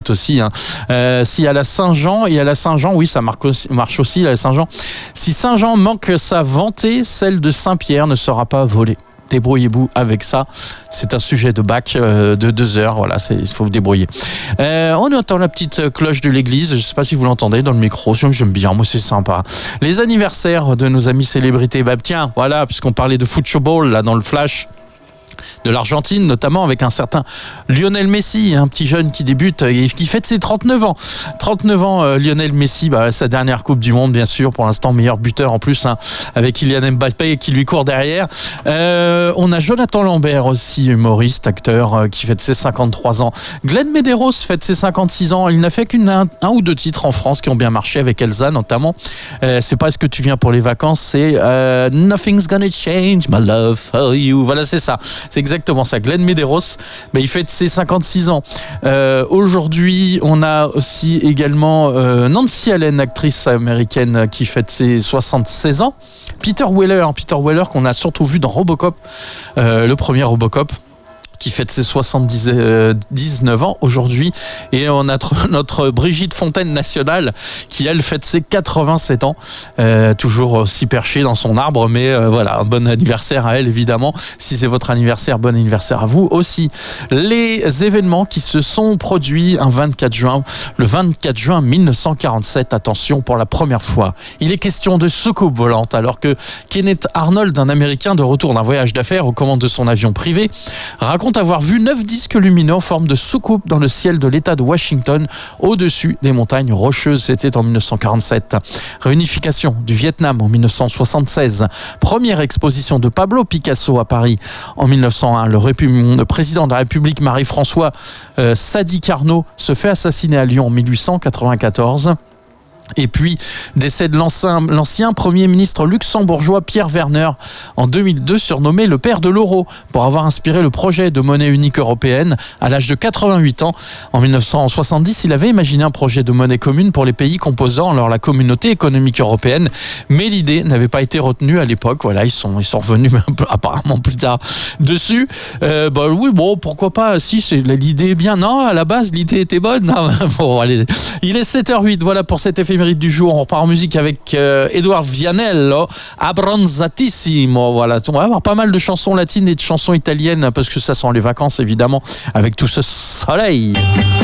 doute aussi. Si à la Saint-Jean, et à la Saint-Jean, oui, ça marche aussi à la Saint-Jean. Si Saint-Jean manque sa vantée, celle de Saint-Pierre ne sera pas volée. Débrouillez-vous avec ça. C'est un sujet de bac de 2 heures. Voilà, il faut vous débrouiller. On entend la petite cloche de l'église. Je ne sais pas si vous l'entendez dans le micro. J'aime bien. Moi, c'est sympa. Les anniversaires de nos amis célébrités. Bah tiens, voilà, puisqu'on parlait de football là dans le flash. De l'Argentine, notamment avec un certain Lionel Messi, un petit jeune qui débute et qui fête ses 39 ans. 39 ans, Lionel Messi, sa dernière Coupe du Monde, bien sûr, pour l'instant meilleur buteur en plus, avec Kylian Mbappé qui lui court derrière. On a Jonathan Lambert aussi, humoriste, acteur, qui fête ses 53 ans. Glenn Medeiros fête ses 56 ans. Il n'a fait qu'un ou 2 titres en France qui ont bien marché, avec Elsa notamment. C'est pas Est-ce que tu viens pour les vacances, c'est Nothing's Gonna Change My Love For You. Voilà, c'est ça. C'est exactement ça. Glenn Medeiros, il fête ses 56 ans. Aujourd'hui, on a aussi également Nancy Allen, actrice américaine, qui fête ses 76 ans. Peter Weller qu'on a surtout vu dans Robocop, le premier Robocop, qui fête ses 79 ans aujourd'hui. Et on a notre Brigitte Fontaine nationale qui, elle, fête ses 87 ans. Toujours aussi perchée dans son arbre, mais voilà, un bon anniversaire à elle, évidemment. Si c'est votre anniversaire, bon anniversaire à vous aussi. Les événements qui se sont produits le 24 juin 1947, attention, pour la première fois. Il est question de soucoupe volante, alors que Kenneth Arnold, un Américain de retour d'un voyage d'affaires aux commandes de son avion privé, raconte avoir vu 9 disques lumineux en forme de soucoupe dans le ciel de l'État de Washington, au-dessus des montagnes rocheuses. C'était en 1947. Réunification du Vietnam en 1976. Première exposition de Pablo Picasso à Paris en 1901. Le président de la République, Marie-François Sadi Carnot, se fait assassiner à Lyon en 1894. Et puis, décès de l'ancien Premier ministre luxembourgeois Pierre Werner en 2002, surnommé le père de l'euro, pour avoir inspiré le projet de monnaie unique européenne à l'âge de 88 ans. En 1970, il avait imaginé un projet de monnaie commune pour les pays composant la communauté économique européenne, mais l'idée n'avait pas été retenue à l'époque. Voilà, ils sont revenus apparemment plus tard dessus. Oui, bon, pourquoi pas, si l'idée est bien. Non, à la base, l'idée était bonne. Non, bon, allez. Il est 7h08, voilà pour cet éphéméride du jour. On repart en musique avec Edouard Vianello, Abbronzatissimo. Voilà, on va avoir pas mal de chansons latines et de chansons italiennes, parce que ça sent les vacances, évidemment, avec tout ce soleil.